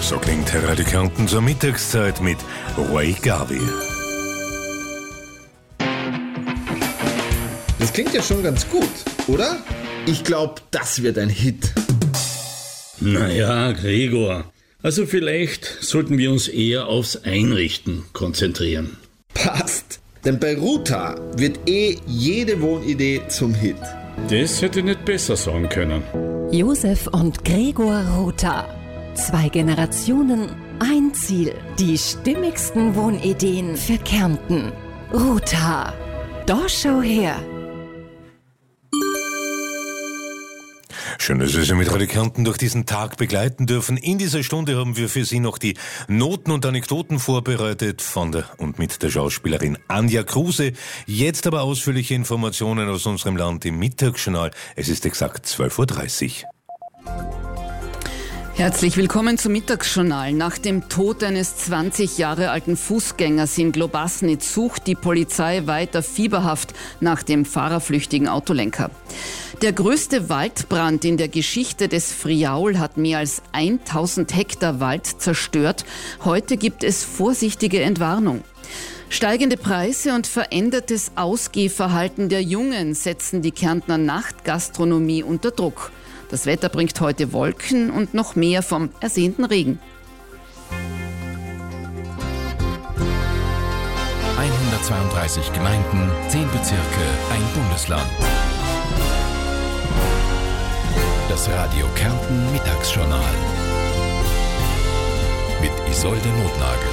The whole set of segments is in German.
So klingt Radio Kärnten zur Mittagszeit mit Ray Garvey. Das klingt ja schon ganz gut, oder? Ich glaube, das wird ein Hit. Naja, Gregor, also vielleicht sollten wir uns eher aufs Einrichten konzentrieren. Passt, denn bei Ruta wird jede Wohnidee zum Hit. Das hätte ich nicht besser sagen können. Josef und Gregor Ruta. 2 Generationen, ein Ziel. Die stimmigsten Wohnideen für Kärnten. Ruta. Da schau her. Schön, dass wir Sie mit Radio Kärnten durch diesen Tag begleiten dürfen. In dieser Stunde haben wir für Sie noch die Noten und Anekdoten vorbereitet von der und mit der Schauspielerin Anja Kruse. Jetzt aber ausführliche Informationen aus unserem Land im Mittagsjournal. Es ist exakt 12.30 Uhr. Herzlich willkommen zum Mittagsjournal. Nach dem Tod eines 20 Jahre alten Fußgängers in Globasnitz sucht die Polizei weiter fieberhaft nach dem fahrerflüchtigen Autolenker. Der größte Waldbrand in der Geschichte des Friaul hat mehr als 1000 Hektar Wald zerstört. Heute gibt es vorsichtige Entwarnung. Steigende Preise und verändertes Ausgehverhalten der Jungen setzen die Kärntner Nachtgastronomie unter Druck. Das Wetter bringt heute Wolken und noch mehr vom ersehnten Regen. 132 Gemeinden, 10 Bezirke, ein Bundesland. Das Radio Kärnten Mittagsjournal mit Isolde Notnagel.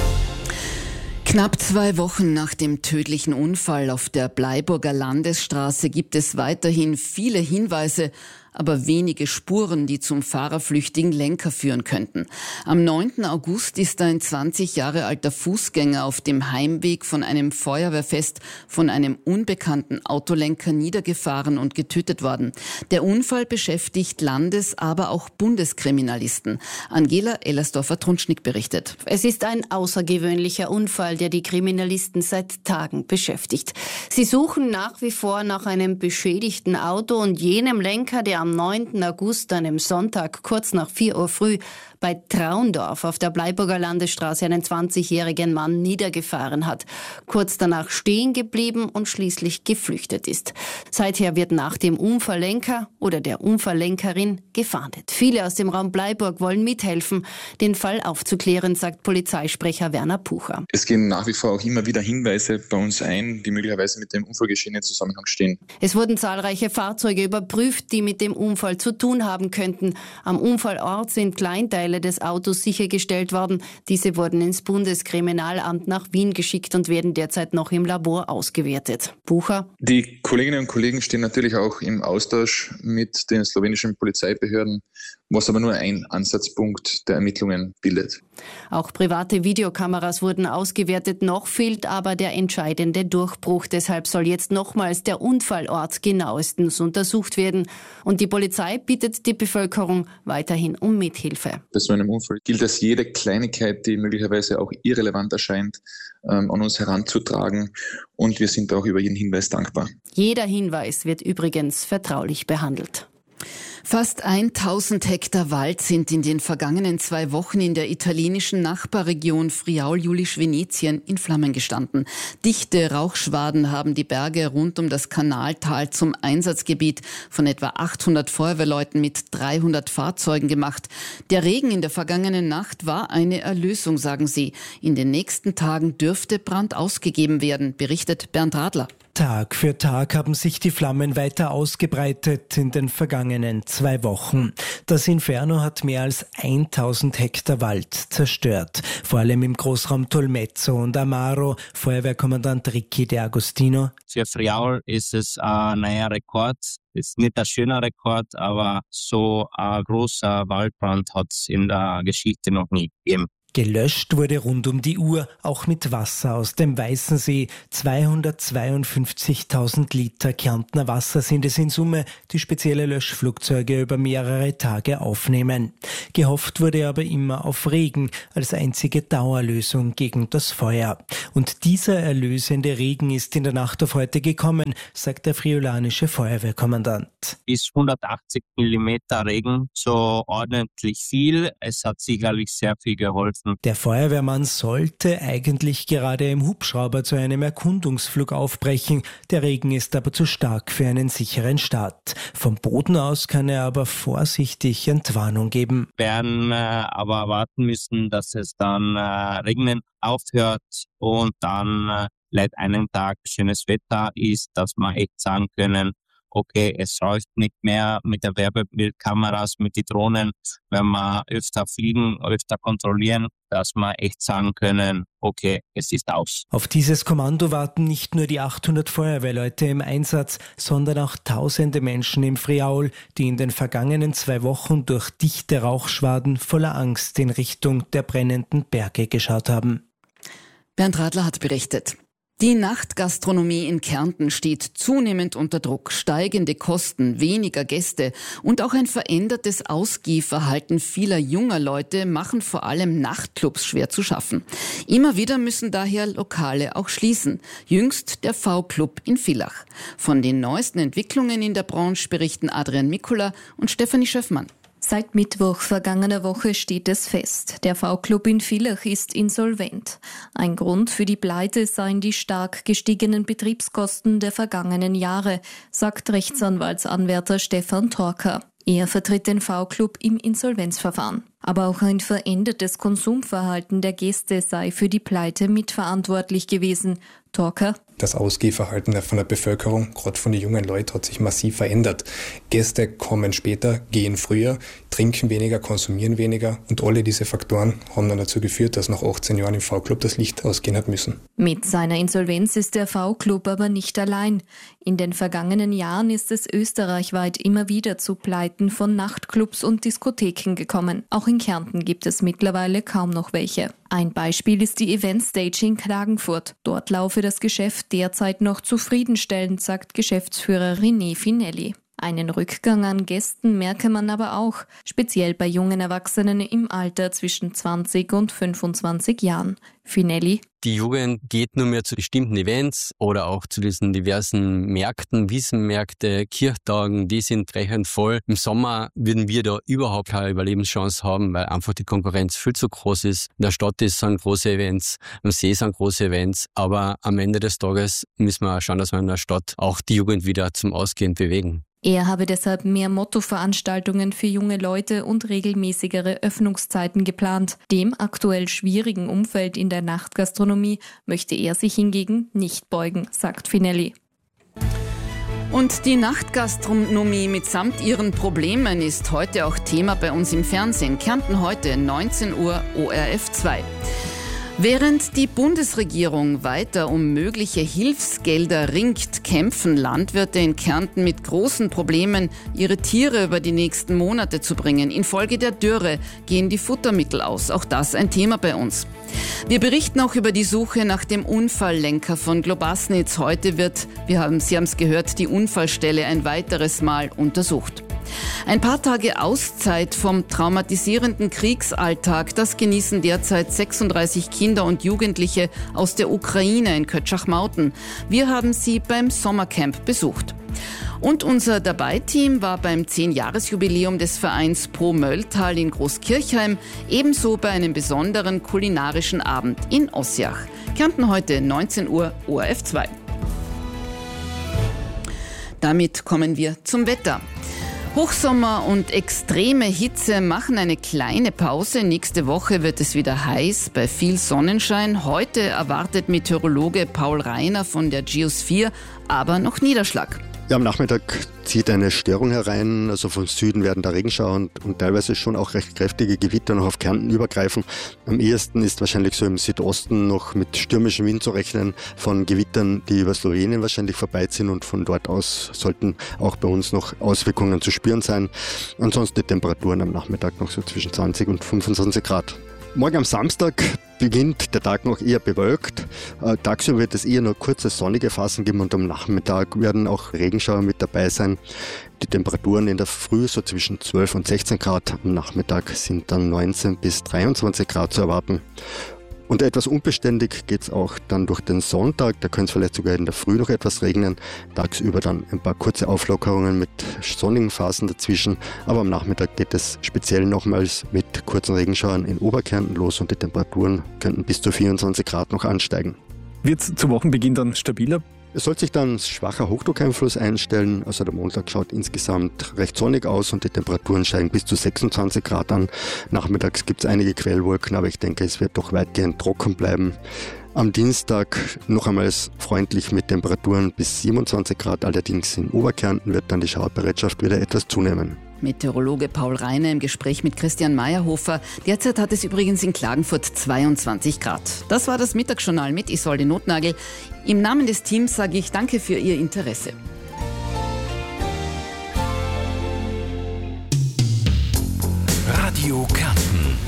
Knapp 2 Wochen nach dem tödlichen Unfall auf der Bleiburger Landesstraße gibt es weiterhin viele Hinweise, aber wenige Spuren, die zum fahrerflüchtigen Lenker führen könnten. Am 9. August ist ein 20 Jahre alter Fußgänger auf dem Heimweg von einem Feuerwehrfest von einem unbekannten Autolenker niedergefahren und getötet worden. Der Unfall beschäftigt Landes-, aber auch Bundeskriminalisten. Angela Ellersdorfer-Trunschnick berichtet. Es ist ein außergewöhnlicher Unfall, der die Kriminalisten seit Tagen beschäftigt. Sie suchen nach wie vor nach einem beschädigten Auto und jenem Lenker, der am 9. August, einem Sonntag, kurz nach 4 Uhr früh, bei Traundorf auf der Bleiburger Landesstraße einen 20-jährigen Mann niedergefahren hat, kurz danach stehen geblieben und schließlich geflüchtet ist. Seither wird nach dem Unfalllenker oder der Unfalllenkerin gefahndet. Viele aus dem Raum Bleiburg wollen mithelfen, den Fall aufzuklären, sagt Polizeisprecher Werner Pucher. Es gehen nach wie vor auch immer wieder Hinweise bei uns ein, die möglicherweise mit dem Unfallgeschehen in Zusammenhang stehen. Es wurden zahlreiche Fahrzeuge überprüft, die mit dem Unfall zu tun haben könnten. Am Unfallort sind Kleinteile des Autos sichergestellt worden. Diese wurden ins Bundeskriminalamt nach Wien geschickt und werden derzeit noch im Labor ausgewertet. Bucher? Die Kolleginnen und Kollegen stehen natürlich auch im Austausch mit den slowenischen Polizeibehörden, was aber nur ein Ansatzpunkt der Ermittlungen bildet. Auch private Videokameras wurden ausgewertet. Noch fehlt aber der entscheidende Durchbruch. Deshalb soll jetzt nochmals der Unfallort genauestens untersucht werden. Und die Polizei bittet die Bevölkerung weiterhin um Mithilfe. Bei so einem Unfall gilt es, jede Kleinigkeit, die möglicherweise auch irrelevant erscheint, an uns heranzutragen. Und wir sind auch über jeden Hinweis dankbar. Jeder Hinweis wird übrigens vertraulich behandelt. Fast 1000 Hektar Wald sind in den vergangenen 2 Wochen in der italienischen Nachbarregion Friaul-Julisch-Venetien in Flammen gestanden. Dichte Rauchschwaden haben die Berge rund um das Kanaltal zum Einsatzgebiet von etwa 800 Feuerwehrleuten mit 300 Fahrzeugen gemacht. Der Regen in der vergangenen Nacht war eine Erlösung, sagen sie. In den nächsten Tagen dürfte Brand ausgegeben werden, berichtet Bernd Radler. Tag für Tag haben sich die Flammen weiter ausgebreitet in den vergangenen 2 Wochen. Das Inferno hat mehr als 1000 Hektar Wald zerstört. Vor allem im Großraum Tolmezzo und Amaro. Feuerwehrkommandant Ricky De Agostino. Für Friaul ist es ein neuer Rekord. Ist nicht ein schöner Rekord, aber so ein großer Waldbrand hat es in der Geschichte noch nie gegeben. Gelöscht wurde rund um die Uhr, auch mit Wasser aus dem Weißensee. 252.000 Liter Kärntner Wasser sind es in Summe, die spezielle Löschflugzeuge über mehrere Tage aufnehmen. Gehofft wurde aber immer auf Regen als einzige Dauerlösung gegen das Feuer. Und dieser erlösende Regen ist in der Nacht auf heute gekommen, sagt der friulanische Feuerwehrkommandant. Bis 180 Millimeter Regen, so ordentlich viel. Es hat sicherlich sehr viel geholfen. Der Feuerwehrmann sollte eigentlich gerade im Hubschrauber zu einem Erkundungsflug aufbrechen. Der Regen ist aber zu stark für einen sicheren Start. Vom Boden aus kann er aber vorsichtig Entwarnung geben. Wir werden aber warten müssen, dass es dann regnen aufhört und dann vielleicht einen Tag schönes Wetter ist, dass wir echt sagen können, okay, es reicht nicht mehr mit der Wärmebildkameras, mit den Drohnen, wenn wir öfter fliegen, öfter kontrollieren, dass wir echt sagen können, okay, es ist aus. Auf dieses Kommando warten nicht nur die 800 Feuerwehrleute im Einsatz, sondern auch tausende Menschen im Friaul, die in den vergangenen 2 Wochen durch dichte Rauchschwaden voller Angst in Richtung der brennenden Berge geschaut haben. Bernd Radler hat berichtet. Die Nachtgastronomie in Kärnten steht zunehmend unter Druck. Steigende Kosten, weniger Gäste und auch ein verändertes Ausgehverhalten vieler junger Leute machen vor allem Nachtclubs schwer zu schaffen. Immer wieder müssen daher Lokale auch schließen. Jüngst der V-Club in Villach. Von den neuesten Entwicklungen in der Branche berichten Adrian Mikula und Stefanie Schöffmann. Seit Mittwoch vergangener Woche steht es fest. Der V-Club in Villach ist insolvent. Ein Grund für die Pleite seien die stark gestiegenen Betriebskosten der vergangenen Jahre, sagt Rechtsanwaltsanwärter Stefan Torker. Er vertritt den V-Club im Insolvenzverfahren. Aber auch ein verändertes Konsumverhalten der Gäste sei für die Pleite mitverantwortlich gewesen. Torker: Das Ausgehverhalten von der Bevölkerung, gerade von den jungen Leuten, hat sich massiv verändert. Gäste kommen später, gehen früher, trinken weniger, konsumieren weniger und alle diese Faktoren haben dann dazu geführt, dass nach 18 Jahren im V-Club das Licht ausgehen hat müssen. Mit seiner Insolvenz ist der V-Club aber nicht allein. In den vergangenen Jahren ist es österreichweit immer wieder zu Pleiten von Nachtclubs und Diskotheken gekommen. Auch in Kärnten gibt es mittlerweile kaum noch welche. Ein Beispiel ist die Event Stage in Klagenfurt. Dort laufe das Geschäft derzeit noch zufriedenstellend, sagt Geschäftsführer René Finelli. Einen Rückgang an Gästen merke man aber auch, speziell bei jungen Erwachsenen im Alter zwischen 20 und 25 Jahren. Finelli: Die Jugend geht nur mehr zu bestimmten Events oder auch zu diesen diversen Märkten, Wiesenmärkte, Kirchtagen, die sind brechend voll. Im Sommer würden wir da überhaupt keine Überlebenschance haben, weil einfach die Konkurrenz viel zu groß ist. In der Stadt sind große Events, am See sind große Events, aber am Ende des Tages müssen wir schauen, dass wir in der Stadt auch die Jugend wieder zum Ausgehen bewegen. Er habe deshalb mehr Mottoveranstaltungen für junge Leute und regelmäßigere Öffnungszeiten geplant. Dem aktuell schwierigen Umfeld in der Nachtgastronomie möchte er sich hingegen nicht beugen, sagt Finelli. Und die Nachtgastronomie mitsamt ihren Problemen ist heute auch Thema bei uns im Fernsehen. Kärnten heute, 19 Uhr, ORF 2. Während die Bundesregierung weiter um mögliche Hilfsgelder ringt, kämpfen Landwirte in Kärnten mit großen Problemen, ihre Tiere über die nächsten Monate zu bringen. Infolge der Dürre gehen die Futtermittel aus. Auch das ein Thema bei uns. Wir berichten auch über die Suche nach dem Unfalllenker von Globasnitz. Heute wird, Sie haben es gehört, die Unfallstelle ein weiteres Mal untersucht. Ein paar Tage Auszeit vom traumatisierenden Kriegsalltag, das genießen derzeit 36 Kinder und Jugendliche aus der Ukraine in Kötschach-Mauten. Wir haben sie beim Sommercamp besucht. Und unser Dabei-Team war beim 10-Jahres-Jubiläum des Vereins Pro Mölltal in Großkirchheim, ebenso bei einem besonderen kulinarischen Abend in Ossiach. Kärnten heute 19 Uhr, ORF 2. Damit kommen wir zum Wetter. Hochsommer und extreme Hitze machen eine kleine Pause. Nächste Woche wird es wieder heiß bei viel Sonnenschein. Heute erwartet Meteorologe Paul Reiner von der Geosphere aber noch Niederschlag. Ja, am Nachmittag zieht eine Störung herein, also von Süden werden da Regenschauer und teilweise schon auch recht kräftige Gewitter noch auf Kärnten übergreifen. Am ehesten ist wahrscheinlich so im Südosten noch mit stürmischem Wind zu rechnen, von Gewittern, die über Slowenien wahrscheinlich vorbeiziehen, und von dort aus sollten auch bei uns noch Auswirkungen zu spüren sein. Ansonsten die Temperaturen am Nachmittag noch so zwischen 20 und 25 Grad. Morgen am Samstag beginnt der Tag noch eher bewölkt. Tagsüber wird es eher nur kurze sonnige Phasen geben und am Nachmittag werden auch Regenschauer mit dabei sein. Die Temperaturen in der Früh so zwischen 12 und 16 Grad, am Nachmittag sind dann 19 bis 23 Grad zu erwarten. Und etwas unbeständig geht es auch dann durch den Sonntag. Da könnte es vielleicht sogar in der Früh noch etwas regnen. Tagsüber dann ein paar kurze Auflockerungen mit sonnigen Phasen dazwischen. Aber am Nachmittag geht es speziell nochmals mit kurzen Regenschauern in Oberkärnten los und die Temperaturen könnten bis zu 24 Grad noch ansteigen. Wird es zu Wochenbeginn dann stabiler? Es soll sich dann schwacher Hochdruckeinfluss einstellen, also der Montag schaut insgesamt recht sonnig aus und die Temperaturen steigen bis zu 26 Grad an. Nachmittags gibt es einige Quellwolken, aber ich denke, es wird doch weitgehend trocken bleiben. Am Dienstag noch einmal freundlich mit Temperaturen bis 27 Grad, allerdings in Oberkärnten wird dann die Schauerbereitschaft wieder etwas zunehmen. Meteorologe Paul Reine im Gespräch mit Christian Meyerhofer. Derzeit hat es übrigens in Klagenfurt 22 Grad. Das war das Mittagsjournal mit Isolde Notnagel. Im Namen des Teams sage ich danke für Ihr Interesse. Radio